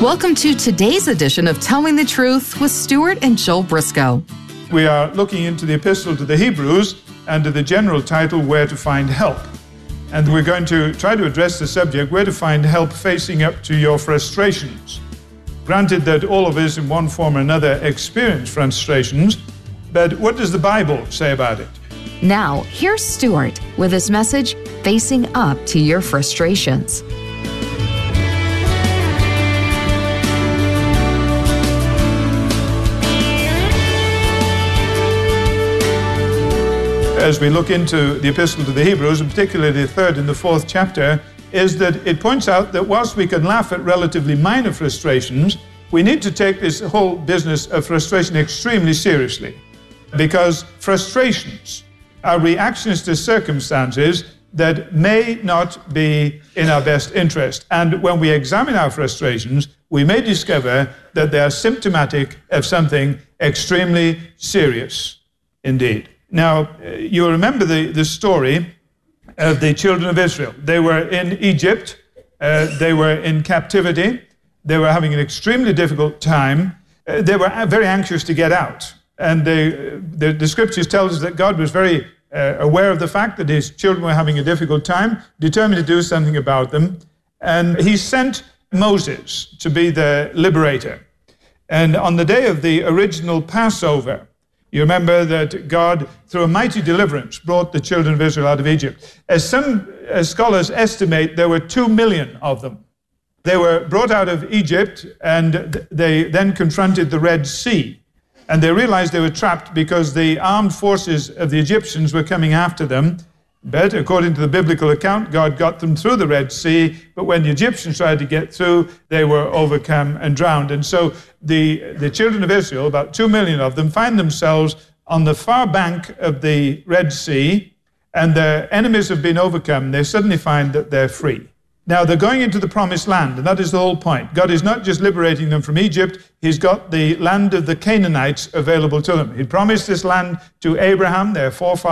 Welcome to today's edition of Telling the Truth with Stuart and Joel Briscoe. We are looking into the Epistle to the Hebrews under the general title, Where to Find Help. And we're going to try to address the subject, where to find help facing up to your frustrations. Granted that all of us in one form or another experience frustrations, but what does the Bible say about it? Now, here's Stuart with his message, Facing Up to Your Frustrations. As we look into the Epistle to the Hebrews, and particularly the third and the fourth chapter, is that it points out that whilst we can laugh at relatively minor frustrations, we need to take this whole business of frustration extremely seriously. Because frustrations are reactions to circumstances that may not be in our best interest. And when we examine our frustrations, we may discover that they are symptomatic of something extremely serious indeed. Now, you remember the story of the children of Israel. They were in Egypt. They were in captivity. They were having an extremely difficult time. They were very anxious to get out. And the scriptures tell us that God was very aware of the fact that his children were having a difficult time, determined to do something about them. And he sent Moses to be the liberator. And on the day of the original Passover, you remember that God, through a mighty deliverance, brought the children of Israel out of Egypt. As some scholars estimate, there were 2 million of them. They were brought out of Egypt, and they then confronted the Red Sea. And they realized they were trapped because the armed forces of the Egyptians were coming after them. But according to the biblical account, God got them through the Red Sea. But when the Egyptians tried to get through, they were overcome and drowned. And so the children of Israel, about 2 million of them, find themselves on the far bank of the Red Sea, and their enemies have been overcome. They suddenly find that they're free. Now, they're going into the promised land, and that is the whole point. God is not just liberating them from Egypt. He's got the land of the Canaanites available to them. He promised this land to Abraham, their forefather,